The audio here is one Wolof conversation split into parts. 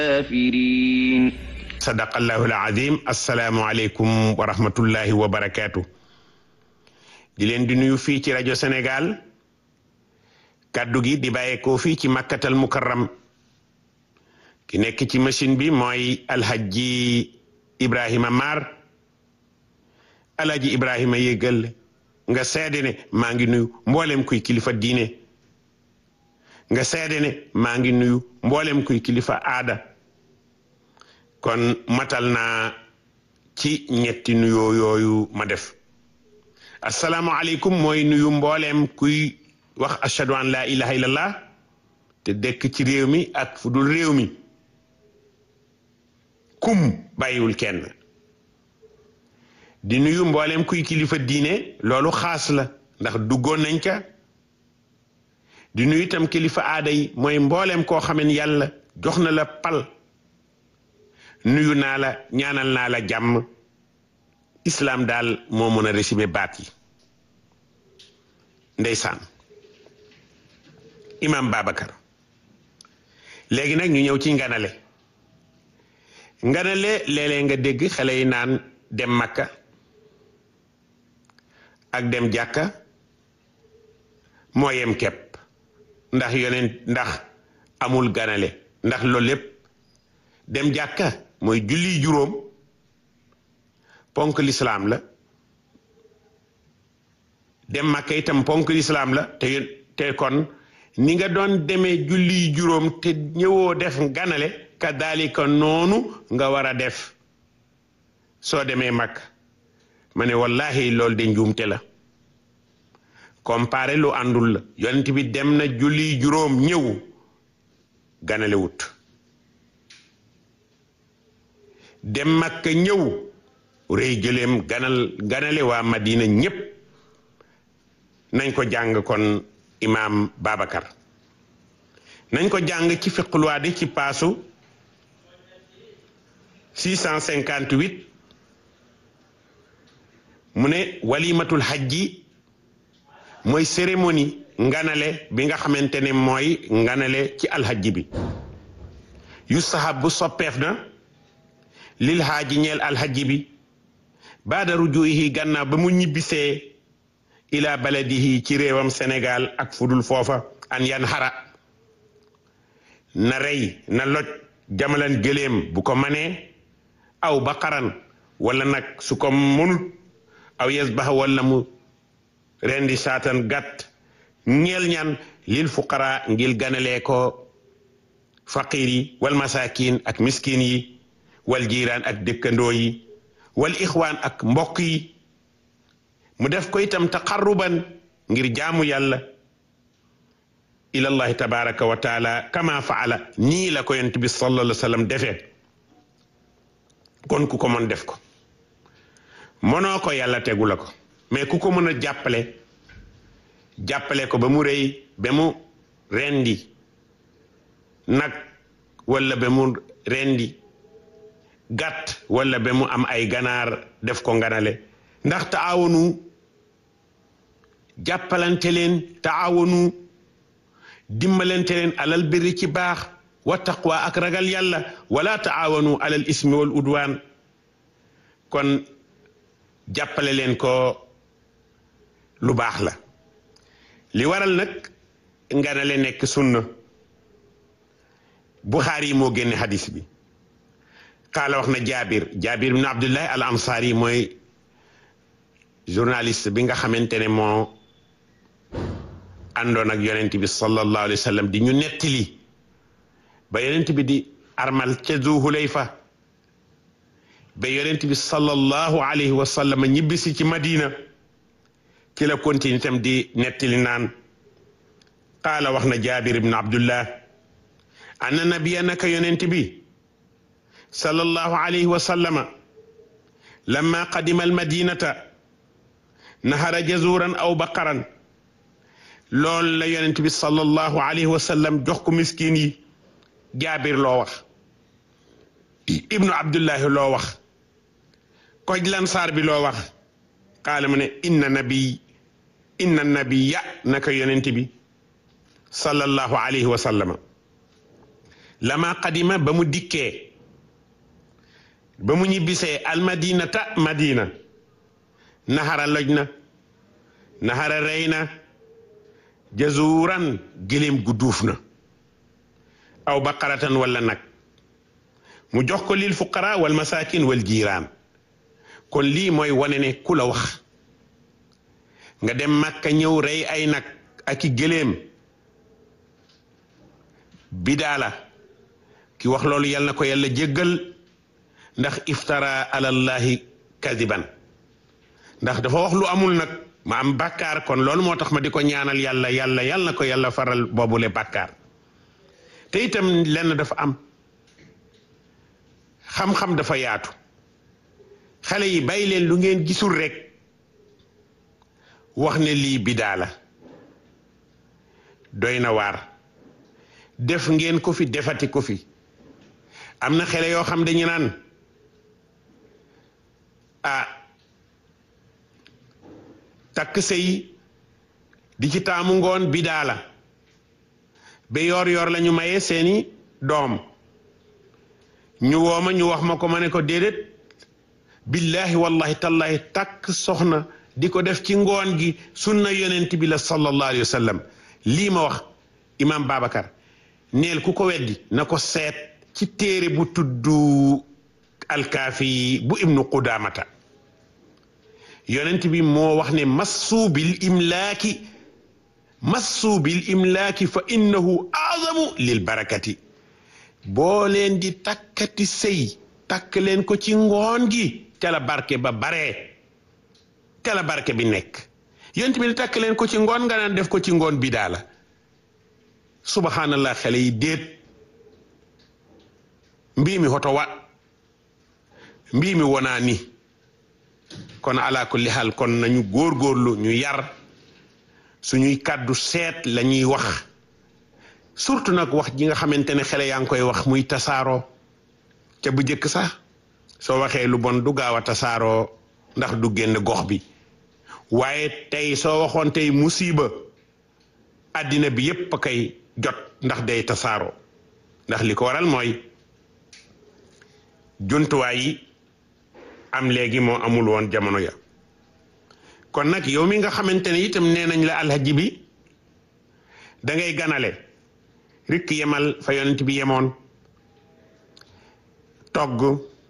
الكافرين sadaqallahu alazim. assalaamu aleykum wa rahmatullahi wa barakaatu. di leen di nuyu fii ci rajo Sénégal kaddu gi di bàyyeekoo fii ci makkatal mukarram ki nekk ci machine bi mooy alhaji Ibrahima Mar. alhaji Ibrahima yégal nga seede ne maa ngi nuyu mboolem kuy kilifa diine, nga seede ne maa ngi nuyu mboolem kuy kilifa aada. kon matal naa ci ñetti nuyoo yooyu ma def. asalaamualeykum mooy nuyu mbooleem kuy wax ashhadu an la ilaha illallah te dëkk ci réew mi ak fu dul réew mi, kum bàyyiwul kenn. di nuyu mbooleem kuy kilifa diine, loolu xaas la ndax duggoon nañ ca. di nuyu itam kilifa aada yi, mooy mbooleem koo xamen yàlla jox na la pal. nuyu naa la, ñaanal naa la jàmm. islam daal moo mën a résumé baat yi. ndeysaan imam Babacar, léegi nag ñu ñëw ci nganale. nganale léeg-léeg nga dégg xale yi naan dem Makka ak dem jàkka moo yem kepp, ndax yonent ndax amul ganale, ndax loolu lépp dem jàkka mooy julli juróom ponk lislaam la, dem Makka itam ponk lislaam la, te kon ni nga doon demee julli juróom te ñëwoo def ganale, kadalika noonu nga war a def soo demee Makka. ma ne wallahi loolu de njuumte la, comparé lu àndul la. yonent bi dem na julli juróom ñëw ganale wut, dem Makka ñëw rëy gëléem ganale waa Madina ñépp. nañ ko jàng kon imam Babacar, nañ ko jàng ci fiqul waadi ci paasu 658. mu ne walimatul hajji mooy cérémonie nganale bi nga xamante ne mooy nganale ci alhajji bi. yustahabu soppeef na lil haaji ñeel alhajji bi baada rujuihi gannaaw ba mu ñibbisee ila baladihi ci réewam Sénégal ak fudul foofa, an yan xara na rey na loj jamalan gëléem bu ko manee, aw baqaran wala nag su ko mënut, aw yasbaha wala mu rendi saatan gàtt ñeel ñan lil fuqara ngir ganalee ko faqir yi wal masakin ak miskin yi wal jiiraan ak dëkkandoo yi wal ixwaan ak mbokk yi. mu def ko itam taqarruban ngir jaamu yàlla ilallahi tabaraka wa taala kama faala, nii la ko yonent bi sallallahu alayhi wa sallam defee. kon ku ko mën def ko, mënoo ko yàlla tegu la ko, mais ku ko mën a jàppale ko ba mu rëy, ba mu rendi nag wala ba mu rendi gàtt wala ba mu am ay ganaar def ko nganale. ndax taawanu jàppalante leen, taawanu dimbalante leen alal birri ci baax wa taqwa ak ragal yàlla, wala taawanu alal ismi wal udwaan. kon jàppale leen ko lu baax la. li waral nag nganale nekk sunna, Buxaari moo génne hadis bi. qaala wax na Jaabir ibn Abdullahi al Ansaari, mooy journaliste bi nga xamante ne moo àndoon ak yonent bi sallallahu alayhi wa sallam di ñu nettali ba yonent bi di armal ca Zu Hulayfa, ba yonent bi sallallahu alayhi wa sallam ñibbisi ci Madina, ci la continue itam di nettali naan qaala wax na Jaabir ibn Abdullah anna nabiya naka yonent bi sallallahu alayhi wa sallama lamma qadima al madinata nahara jazuran aw baqaran. loolu la yonent bi sallallahu alayhi wa sallam jox ko miskin yi. Jaabir loo wax, ibnu Abdullahi loo wax, koj lansaar bi loo wax. qaala mu ne inna nabiya naka yonent bi sallallahu alayhi wa sallama lama qadima ba mu dikkee ba mu ñibbisee almadinata madina naxara loj na naxara rey na jazuuran gëléem gu duuf na aw baqaratan wala nag mu jox ko lil fuqara wal masakin wal jiiraan kon lii mooy wane ne ku la wax nga dem Makka ñëw rey ay nag ak i gëléem bidaa la ki wax loolu yal na ko yàlla jéggal ndax iftara alallahi kadiban ndax dafa wax lu amul nag ma am bàkkaar kon loolu moo tax ma di ko ñaanal yàlla na ko yàlla faral boobule bàkkaar te itam lenn dafa am xam-xam dafa yaatu xale yi bàyyi leen lu ngeen gisul rek wax ne lii bidaa la doy na waar def ngeen ko fi defati ko fi am na xale yoo xam dañu naan takk sëy di ci taamu ngoon bidaa la ba yor lañu maye seeni doom ñu wooma ñu wax ma ko ma ne ko déedéet billahi wallahi tallahi takk soxna di ko def ci ngoon gi sunna yonent bi la sallallahu alayhi wa sallam lii ma wax imam Babacar neel ku ko weddi na ko seet ci téere bu tudd alkaafi bu ibnu qudamata yonent bi moo wax ne massu bil imlaaki fa innahu azamu lil barakati boo leen di takkati sëy takk leen ko ci ngoon gi te la barke ba baree te la barke bi nekk yonent bi di takk leen ko ci ngoon nga naan def ko ci ngoon bidaa la subhanallah xale yi déet mbii mi hoto wa mbii mi wonaa ni kon ala kulli hal kon nañu góorgóorlu ñu yar suñuy kàddu seet la ñuy wax surtout nag wax ji nga xamante ne xale yaa ngi koy wax muy tasaaroo ca bu njëkk sax soo waxee lu bon du gaaw a tasaaroo ndax du génn gox bi waaye tey soo waxoon tey musiba àddina bi yépp a koy jot ndax day tasaaroo ndax li ko waral mooy jumtuwaay yi am léegi moo amul woon jamono ya kon nag yow mi nga xamante ne itam nee nañ la alhaji bi da ngay ganale rikk yemal fa yonent bi yemoon togg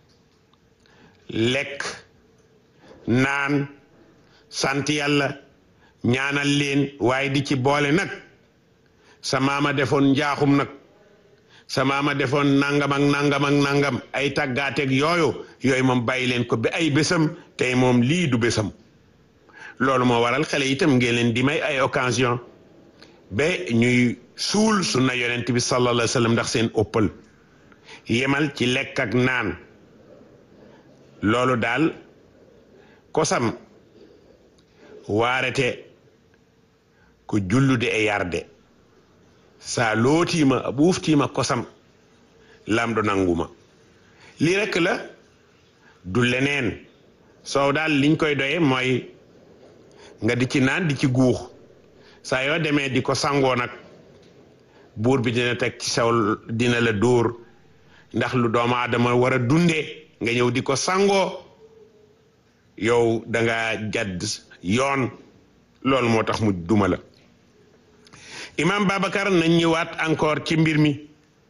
lekk naan sant yàlla ñaanal leen waaye di ci boole nag sa maama defoon njaaxum nag sa maama defoon nangam ak nangam ak nangam ay tàggaateeg yooyu moom bàyyi leen ko ba ay bésam tey moom lii du bésam loolu moo waral xale itam ngeen leen di may ay occasion ba ñuy suul sunna yonent bi sallallahu alayhi wa sallam ndax seen ëppal yemal ci lekk ak naan loolu daal kosam waarete ko jullude e yarde sa lootima a ɓuftima kosam lamɗo nanguma lii rekk la du leneen soow daal liñ koy doye mooy nga di ci naan di ci guux saa yoo demee di ko sangoo nag buur bi dina teg ci saw dina la dóor ndax lu doomu aadama war a dundee nga ñëw di ko sangoo yow danga jadd yoon loolu moo tax mu duma la imam Babacar nañ ñëwaat encore ci mbir mi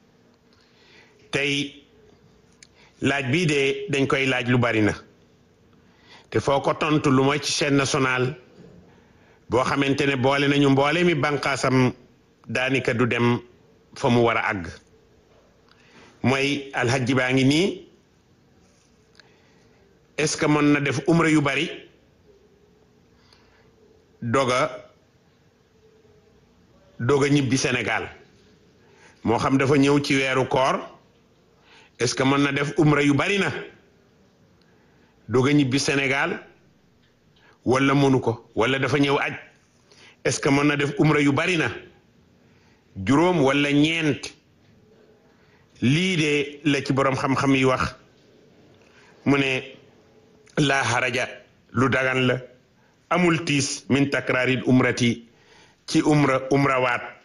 tey laaj bii de dañ koy laaj lu bari na te foo ko tontu lu mooy ci chaîne nationale boo xamante ne boole nañu mboole mi bànqaasam daanaka du dem fa mu war a àgg mooy alxajji baa ngi nii est-ce que mën na def umra yu bari doga ñibbi Sénégal moo xam dafa ñëw ci weeru koor est-ce que mën na def umra yu bari na doga ñibbi Sénégal wala mënu ko wala dafa ñëw aj est-ce que mën na def umra yu bari na juróom wala ñeent lii de la ci boroom xam-xam yi wax mu ne laa xaraja lu dagan la amul tiis min takraaril umrati ci umrawaat